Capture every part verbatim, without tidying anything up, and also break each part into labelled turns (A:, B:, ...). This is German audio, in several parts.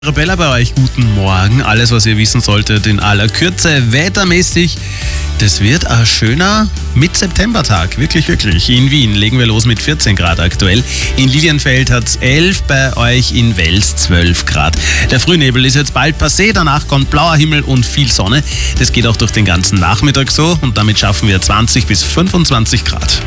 A: Arabella bei euch, guten Morgen. Alles, was ihr wissen solltet in aller Kürze, wettermäßig. Das wird ein schöner Mit-September-Tag, wirklich, wirklich. In Wien legen wir los mit vierzehn Grad aktuell. In Lilienfeld hat es elf, bei euch in Wels zwölf Grad. Der Frühnebel ist jetzt bald passé, danach kommt blauer Himmel und viel Sonne. Das geht auch durch den ganzen Nachmittag so und damit schaffen wir zwanzig bis fünfundzwanzig Grad.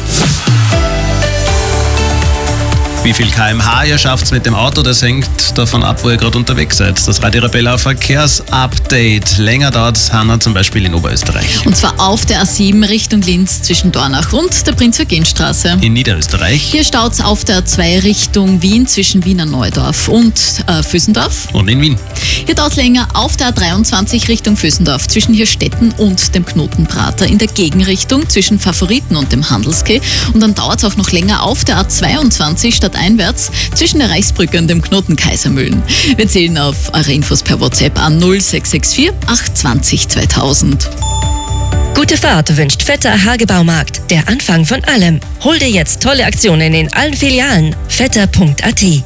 A: Wie viel Kilometer pro Stunde ihr schafft mit dem Auto, das hängt davon ab, wo ihr gerade unterwegs seid. Das Radio Arabella Verkehrsupdate. Länger dauert es, Hanna, zum Beispiel in Oberösterreich.
B: Und zwar auf der A sieben Richtung Linz zwischen Dornach und der Prinz-Eugen-Straße.
A: In Niederösterreich.
B: Hier staut es auf der A zwei Richtung Wien zwischen Wiener Neudorf und äh, Vösendorf.
A: Und in Wien.
B: Hier dauert es länger auf der A dreiundzwanzig Richtung Vösendorf zwischen Hirstetten und dem Knotenprater. In der Gegenrichtung zwischen Favoriten und dem Handelskeh. Und dann dauert es auch noch länger auf der A zweiundzwanzig statt einwärts zwischen der Reichsbrücke und dem Knoten Kaisermühlen. Wir zählen auf eure Infos per WhatsApp an null sechs sechs vier acht zwei null zweitausend.
C: Gute Fahrt wünscht Vetter Hagebaumarkt. Der Anfang von allem. Hol dir jetzt tolle Aktionen in allen Filialen. vetter punkt a t.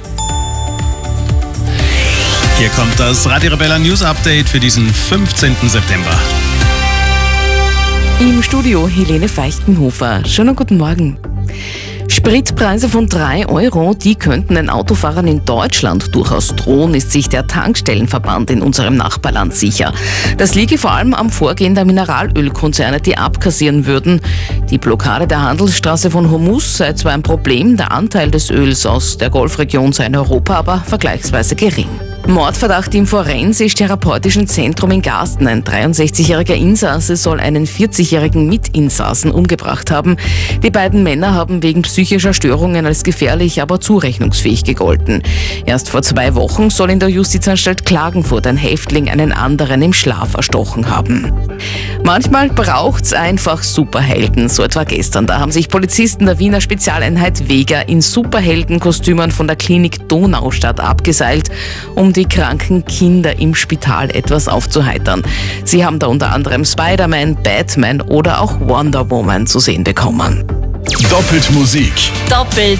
A: Hier kommt das Radio Arabella News Update für diesen fünfzehnten September.
D: Im Studio Helene Feichtenhofer. Schönen guten Morgen. Spritpreise von drei Euro, die könnten den Autofahrern in Deutschland durchaus drohen, ist sich der Tankstellenverband in unserem Nachbarland sicher. Das liege vor allem am Vorgehen der Mineralölkonzerne, die abkassieren würden. Die Blockade der Handelsstraße von Hormuz sei zwar ein Problem, der Anteil des Öls aus der Golfregion sei in Europa aber vergleichsweise gering. Mordverdacht im Forensisch-Therapeutischen Zentrum in Garsten. Ein dreiundsechzigjähriger Insasse soll einen vierzigjährigen Mitinsassen umgebracht haben. Die beiden Männer haben wegen psychischer Störungen als gefährlich, aber zurechnungsfähig gegolten. Erst vor zwei Wochen soll in der Justizanstalt Klagenfurt ein Häftling einen anderen im Schlaf erstochen haben. Manchmal braucht's einfach Superhelden, so etwa gestern. Da haben sich Polizisten der Wiener Spezialeinheit Vega in Superheldenkostümen von der Klinik Donaustadt abgeseilt, um die kranken Kinder im Spital etwas aufzuheitern. Sie haben da unter anderem Spider-Man, Batman oder auch Wonder Woman zu sehen bekommen.
E: Doppelt Musik.
C: Doppelt